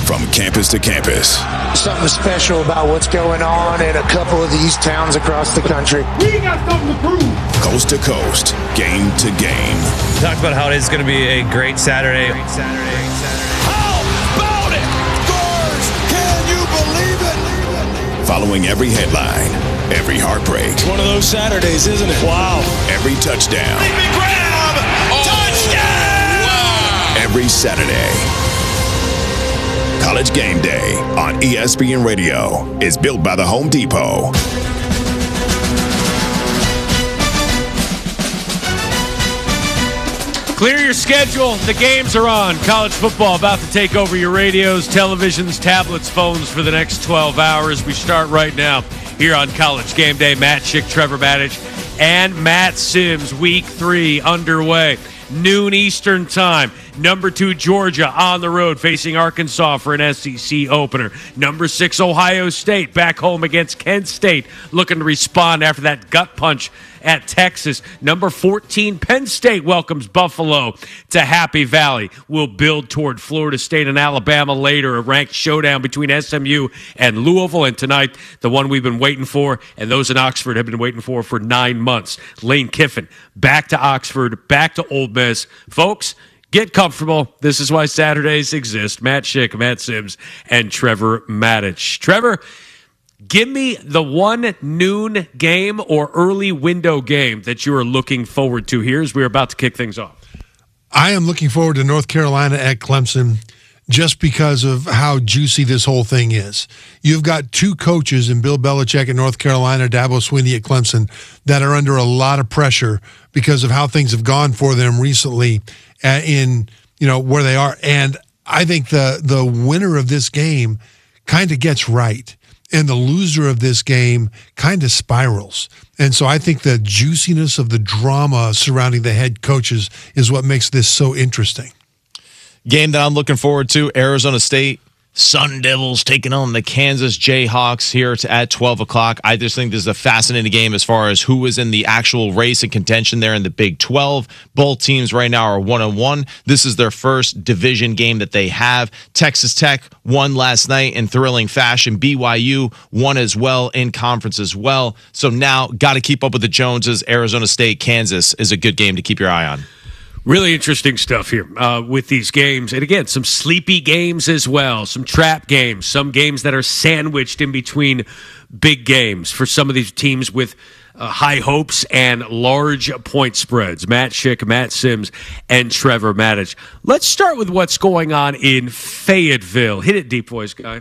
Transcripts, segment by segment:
From campus to campus. Something special about what's going on in a couple of these towns across the country. We got something to prove. Coast to coast, game to game. Talked about how it is going to be a great Saturday. How about it? Scores! Can you believe it? Following every headline, every heartbreak. It's one of those Saturdays, isn't it? Wow. Every touchdown. Leaping grab! Touchdown! Wow. Every Saturday. College Game Day on ESPN Radio is built by the Home Depot. Clear your schedule. The games are on. College football about to take over your radios, televisions, tablets, phones for the next 12 hours. We start right now here on College Game Day. Matt Schick, Trevor Matich, and Matt Sims. Week 3 underway. Noon Eastern time. Number 2, Georgia on the road facing Arkansas for an SEC opener. Number 6, Ohio State back home against Kent State, looking to respond after that gut punch at Texas. Number 14, Penn State welcomes Buffalo to Happy Valley. We'll build toward Florida State and Alabama later, a ranked showdown between SMU and Louisville. And tonight, the one we've been waiting for, and those in Oxford have been waiting for 9 months. Lane Kiffin back to Oxford, back to Ole Miss. Folks, get comfortable. This is why Saturdays exist. Matt Schick, Matt Sims, and Trevor Matich. Trevor, give me the one noon game or early window game that you are looking forward to here as we're about to kick things off. I am looking forward to North Carolina at Clemson just because of how juicy this whole thing is. You've got 2 coaches in Bill Belichick at North Carolina, Dabo Swinney at Clemson, that are under a lot of pressure because of how things have gone for them recently in where they are. And I think the winner of this game kind of gets right, and the loser of this game kind of spirals. And so I think the juiciness of the drama surrounding the head coaches is what makes this so interesting. Game that I'm looking forward to, Arizona State Sun Devils taking on the Kansas Jayhawks here at 12 o'clock. I just think this is a fascinating game as far as who is in the actual race and contention there in the Big 12. Both teams right now are 1-1. This is their first division game that they have. Texas Tech won last night in thrilling fashion. BYU won as well in conference as well. So now got to keep up with the Joneses. Arizona State, Kansas is a good game to keep your eye on. Really interesting stuff here with these games. And again, some sleepy games as well, some trap games, some games that are sandwiched in between big games for some of these teams with high hopes and large point spreads. Matt Schick, Matt Sims, and Trevor Matich. Let's start with what's going on in Fayetteville. Hit it, deep voice guy.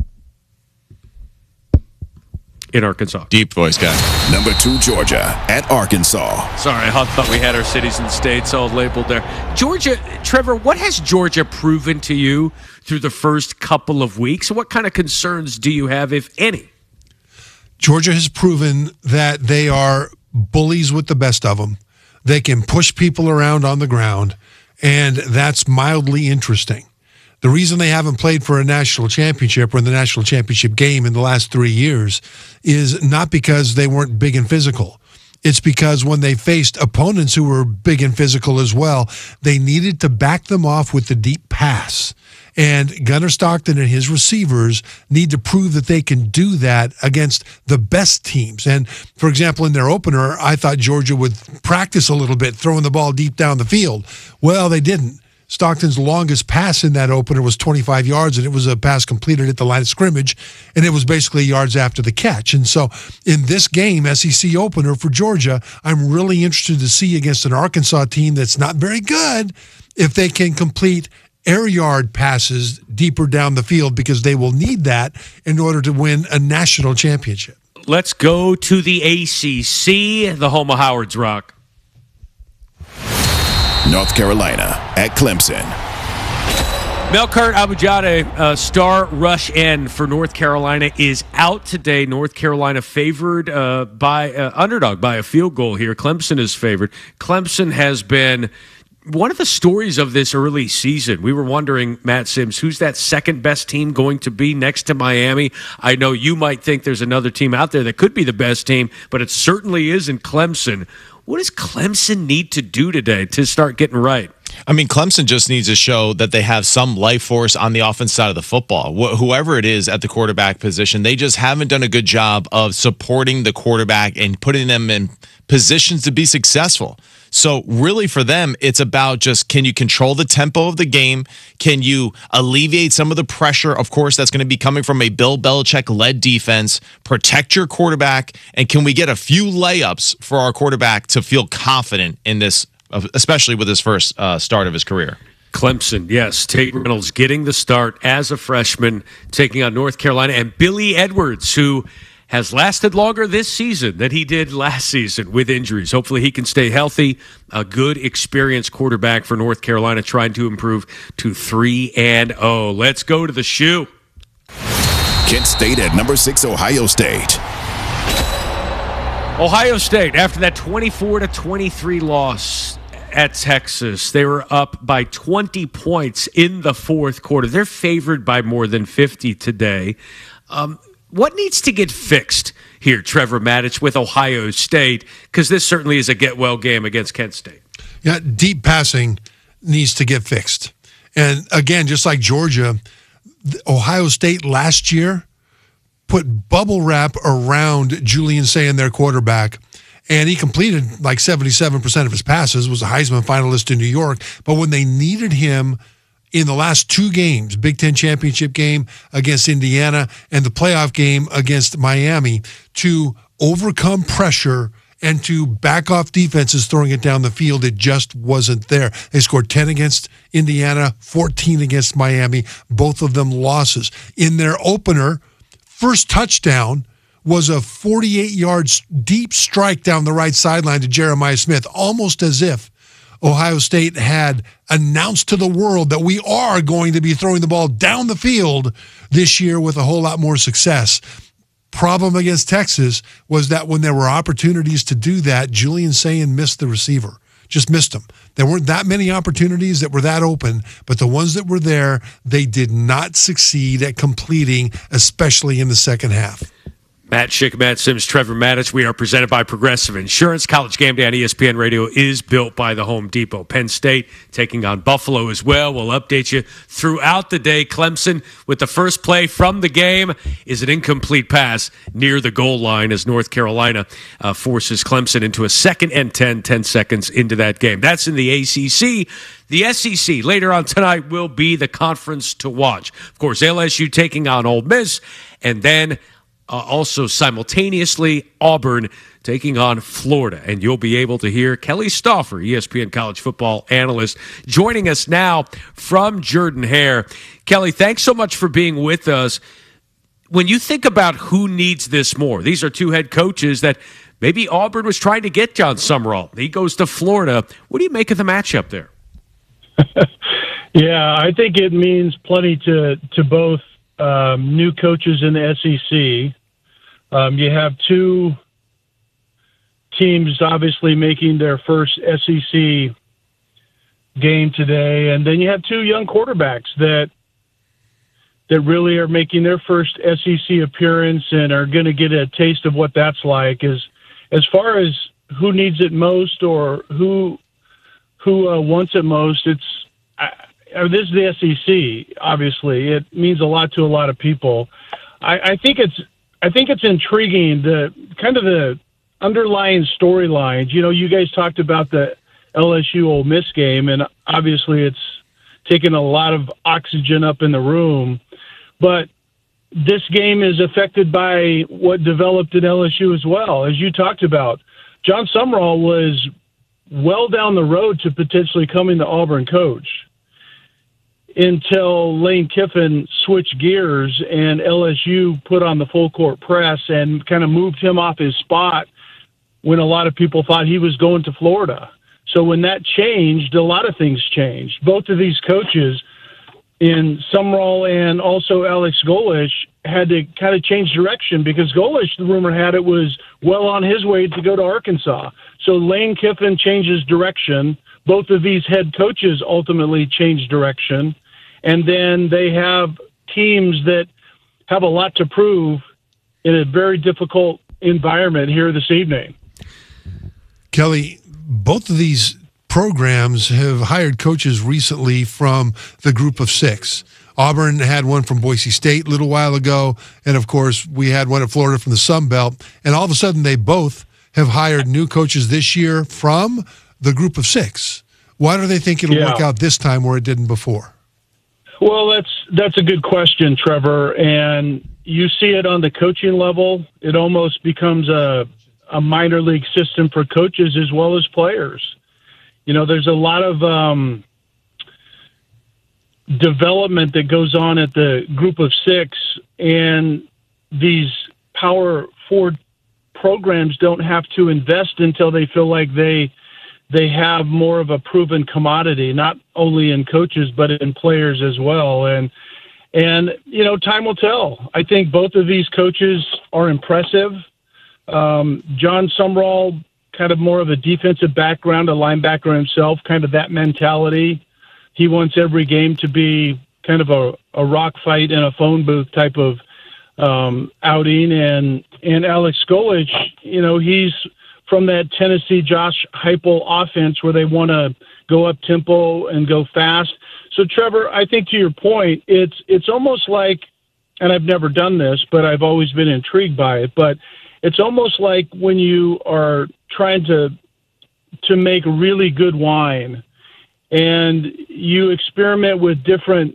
In Arkansas. Deep voice guy. Number 2, Georgia at Arkansas. Sorry, I thought we had our cities and states all labeled there. Georgia, Trevor, what has Georgia proven to you through the first couple of weeks? What kind of concerns do you have, if any? Georgia has proven that they are bullies with the best of them. They can push people around on the ground, and that's mildly interesting. The reason they haven't played for a national championship or in the national championship game in the last 3 years is not because they weren't big and physical. It's because when they faced opponents who were big and physical as well, they needed to back them off with the deep pass. And Gunnar Stockton and his receivers need to prove that they can do that against the best teams. And, for example, in their opener, I thought Georgia would practice a little bit, throwing the ball deep down the field. Well, they didn't. Stockton's longest pass in that opener was 25 yards, and it was a pass completed at the line of scrimmage, and it was basically yards after the catch. And so in this game, SEC opener for Georgia, I'm really interested to see against an Arkansas team that's not very good if they can complete air yard passes deeper down the field, because they will need that in order to win a national championship. Let's go to the ACC, the home of Howard's Rock. North Carolina at Clemson. Melkart Abujade, star rush end for North Carolina, is out today. North Carolina favored by underdog by a field goal here. Clemson is favored. Clemson has been one of the stories of this early season. We were wondering, Matt Sims, who's that second best team going to be next to Miami? I know you might think there's another team out there that could be the best team, but it certainly isn't Clemson. What does Clemson need to do today to start getting right? I mean, Clemson just needs to show that they have some life force on the offense side of the football. Whoever it is at the quarterback position, they just haven't done a good job of supporting the quarterback and putting them in positions to be successful. So really for them, it's about just, can you control the tempo of the game? Can you alleviate some of the pressure, of course, that's going to be coming from a Bill Belichick-led defense, protect your quarterback, and can we get a few layups for our quarterback to feel confident in this, especially with his first start of his career? Clemson, yes. Tate Reynolds getting the start as a freshman, taking on North Carolina, and Billy Edwards, who has lasted longer this season than he did last season with injuries. Hopefully he can stay healthy. A good, experienced quarterback for North Carolina, trying to improve to 3-0. Let's go to the shoe. Kent State at number 6, Ohio State. Ohio State, after that 24-23 loss at Texas, they were up by 20 points in the fourth quarter. They're favored by more than 50 today. What needs to get fixed here, Trevor Matich, with Ohio State? Because this certainly is a get-well game against Kent State. Yeah, deep passing needs to get fixed. And again, just like Georgia, Ohio State last year put bubble wrap around Julian Sayin, their quarterback, and he completed like 77% of his passes, was a Heisman finalist in New York. But when they needed him in the last two games, Big Ten championship game against Indiana and the playoff game against Miami, to overcome pressure and to back off defenses throwing it down the field, it just wasn't there. They scored 10 against Indiana, 14 against Miami, both of them losses. In their opener, first touchdown was a 48-yard deep strike down the right sideline to Jeremiah Smith, almost as if Ohio State had announced to the world that we are going to be throwing the ball down the field this year with a whole lot more success. Problem against Texas was that when there were opportunities to do that, Julian Sayin missed the receiver. Just missed them. There weren't that many opportunities that were that open, but the ones that were there, they did not succeed at completing, especially in the second half. Matt Schick, Matt Sims, Trevor Matich. We are presented by Progressive Insurance. College Game Day on ESPN Radio is built by the Home Depot. Penn State taking on Buffalo as well. We'll update you throughout the day. Clemson with the first play from the game is an incomplete pass near the goal line as North Carolina forces Clemson into a 2nd and 10 seconds into that game. That's in the ACC. The SEC later on tonight will be the conference to watch. Of course, LSU taking on Ole Miss, and then also simultaneously Auburn taking on Florida. And you'll be able to hear Kelly Stauffer, ESPN college football analyst, joining us now from Jordan-Hare. Kelly, thanks so much for being with us. When you think about who needs this more, these are two head coaches that maybe Auburn was trying to get John Summerall. He goes to Florida. What do you make of the matchup there? Yeah, I think it means plenty to both new coaches in the SEC. You have two teams obviously making their first SEC game today, and then you have two young quarterbacks that really are making their first SEC appearance and are going to get a taste of what that's like. As far as who needs it most or who wants it most, this is the SEC. Obviously, it means a lot to a lot of people. I think it's intriguing, the underlying storylines. You know, you guys talked about the LSU Ole Miss game, and obviously it's taken a lot of oxygen up in the room. But this game is affected by what developed at LSU as well. As you talked about, John Summerall was well down the road to potentially coming the Auburn coach until Lane Kiffin switched gears and LSU put on the full court press and kind of moved him off his spot when a lot of people thought he was going to Florida. So when that changed, a lot of things changed. Both of these coaches, in Summerall and also Alex Golesh, had to kind of change direction because Golesh, the rumor had it, was well on his way to go to Arkansas. So Lane Kiffin changes direction. Both of these head coaches ultimately change direction. And then they have teams that have a lot to prove in a very difficult environment here this evening. Kelly, both of these programs have hired coaches recently from the group of 6. Auburn had one from Boise State a little while ago, and of course we had one at Florida from the Sun Belt, and all of a sudden they both have hired new coaches this year from the group of 6. Why do they think it'll work out this time where it didn't before? Well, that's a good question, Trevor, and you see it on the coaching level. It almost becomes a minor league system for coaches as well as players. You know, there's a lot of development that goes on at the group of 6, and these Power 4 programs don't have to invest until they feel like they have more of a proven commodity, not only in coaches but in players as well. And you know, time will tell. I think both of these coaches are impressive. John Sumrall, kind of more of a defensive background, a linebacker himself, kind of that mentality. He wants every game to be kind of a rock fight in a phone booth type of outing. And Alex Golich, you know, he's from that Tennessee Josh Heupel offense where they want to go up tempo and go fast. So, Trevor, I think to your point, it's almost like, and I've never done this, but I've always been intrigued by it, but it's almost like when you are trying to make really good wine and you experiment with different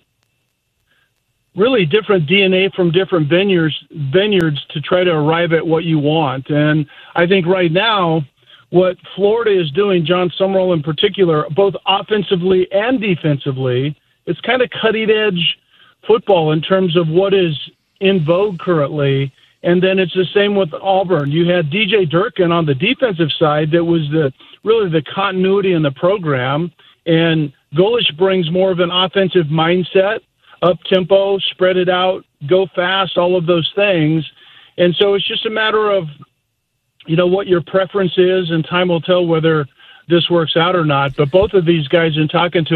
DNA from different vineyards to try to arrive at what you want. And I think right now, what Florida is doing, John Sumrall in particular, both offensively and defensively, it's kind of cutting-edge football in terms of what is in vogue currently. And then it's the same with Auburn. You had DJ Durkin on the defensive side that was really the continuity in the program. And Golich brings more of an offensive mindset, up-tempo, spread it out, go fast, all of those things. And so it's just a matter of, you know, what your preference is, and time will tell whether this works out or not. But both of these guys, in talking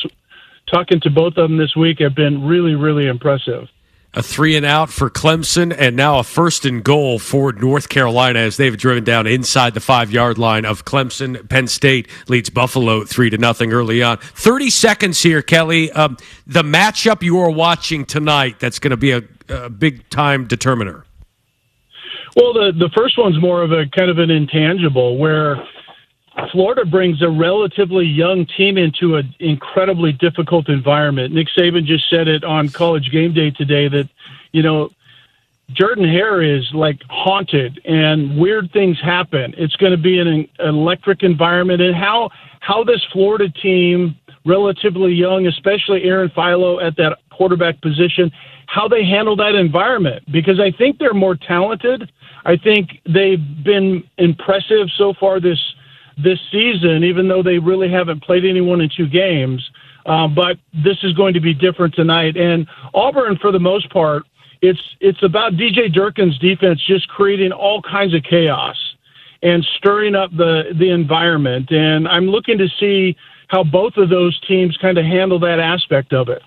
to both of them this week, have been really, really impressive. A 3-and-out for Clemson, and now a 1st and goal for North Carolina as they've driven down inside the 5-yard line of Clemson. Penn State leads Buffalo 3-0 early on. 30 seconds here, Kelly. The matchup you are watching tonight, that's going to be a big-time determiner. Well, the first one's more of a kind of an intangible where Florida brings a relatively young team into an incredibly difficult environment. Nick Saban just said it on College Game Day today that, you know, Jordan-Hare is like haunted and weird things happen. It's going to be an electric environment. And how this Florida team, relatively young, especially Aaron Philo at that quarterback position, how they handle that environment. Because I think they're more talented. I think they've been impressive so far this season, even though they really haven't played anyone in 2 games. But this is going to be different tonight. And Auburn, for the most part, it's about DJ Durkin's defense just creating all kinds of chaos and stirring up the environment. And I'm looking to see how both of those teams kind of handle that aspect of it.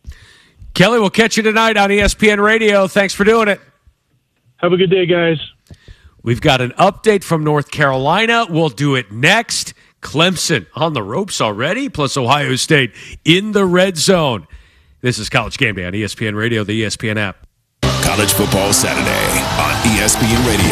Kelly, we'll catch you tonight on ESPN Radio. Thanks for doing it. Have a good day, guys. We've got an update from North Carolina. We'll do it next. Clemson on the ropes already, plus Ohio State in the red zone. This is College Game Day on ESPN Radio, the ESPN app. College Football Saturday on ESPN Radio.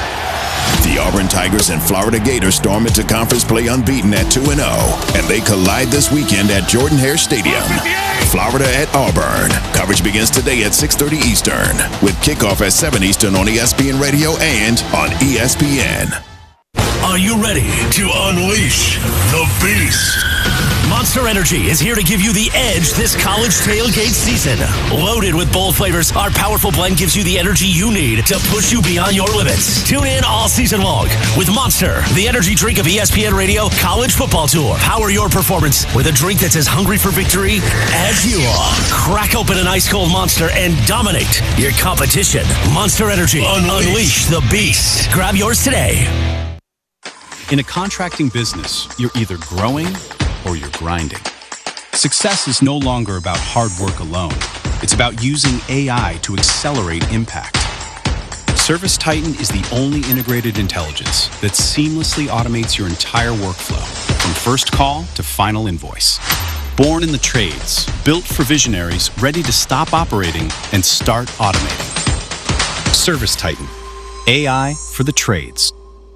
The Auburn Tigers and Florida Gators storm into conference play unbeaten at 2-0, and they collide this weekend at Jordan-Hare Stadium. Florida at Auburn. Coverage begins today at 6:30 Eastern, with kickoff at 7 Eastern on ESPN Radio and on ESPN. Are you ready to unleash the beast? Monster Energy is here to give you the edge this college tailgate season. Loaded with bold flavors, our powerful blend gives you the energy you need to push you beyond your limits. Tune in all season long with Monster, the energy drink of ESPN Radio College Football Tour. Power your performance with a drink that's as hungry for victory as you are. Crack open an ice-cold Monster and dominate your competition. Monster Energy. Unleash the beast. Grab yours today. In a contracting business, you're either growing or you're grinding. Success is no longer about hard work alone. It's about using AI to accelerate impact. ServiceTitan is the only integrated intelligence that seamlessly automates your entire workflow, from first call to final invoice. Born in the trades, built for visionaries ready to stop operating and start automating. Service Titan. AI for the trades.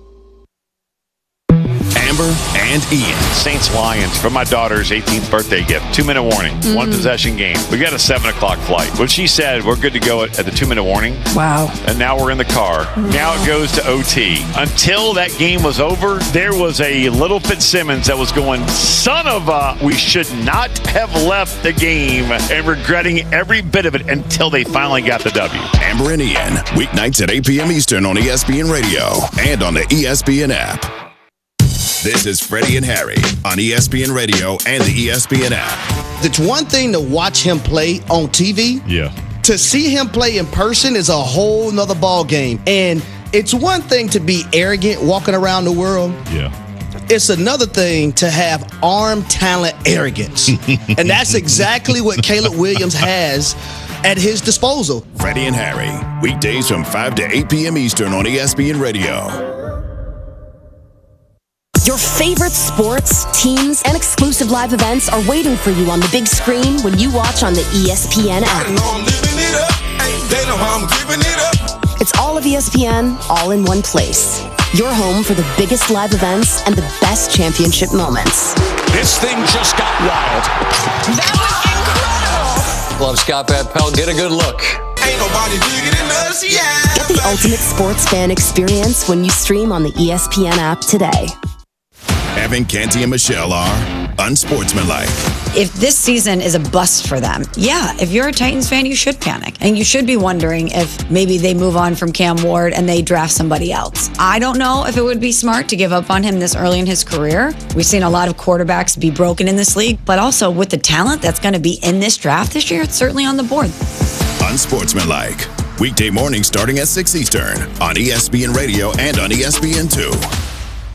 Amber and Ian. Saints-Lions for my daughter's 18th birthday gift. 2-minute warning. One possession game. We got a 7 o'clock flight. When she said we're good to go at the 2-minute warning. Wow. And now we're in the car. Now it goes to OT. Until that game was over, there was a little Fitzsimmons that was going, son of a, we should not have left the game, and regretting every bit of it until they finally got the W. Amber and Ian. Weeknights at 8 p.m. Eastern on ESPN Radio and on the ESPN app. This is Freddie and Harry on ESPN Radio and the ESPN app. It's one thing to watch him play on TV. Yeah. To see him play in person is a whole nother ball game. And it's one thing to be arrogant walking around the world. Yeah. It's another thing to have arm talent arrogance. And that's exactly what Caleb Williams has at his disposal. Freddie and Harry. Weekdays from 5 to 8 p.m. Eastern on ESPN Radio. Your favorite sports, teams, and exclusive live events are waiting for you on the big screen when you watch on the ESPN app. They know how I'm giving it up. It's all of ESPN, all in one place. Your home for the biggest live events and the best championship moments. This thing just got wild. That was incredible. Love Scott Van Pelt. Get a good look. Ain't nobody bigger than us, yeah. Get the ultimate sports fan experience when you stream on the ESPN app today. Evan, Canty, and Michelle are unsportsmanlike. If this season is a bust for them, yeah, if you're a Titans fan, you should panic. And you should be wondering if maybe they move on from Cam Ward and they draft somebody else. I don't know if it would be smart to give up on him this early in his career. We've seen a lot of quarterbacks be broken in this league, but also with the talent that's going to be in this draft this year, it's certainly on the board. Unsportsmanlike. Weekday morning starting at 6 Eastern on ESPN Radio and on ESPN2.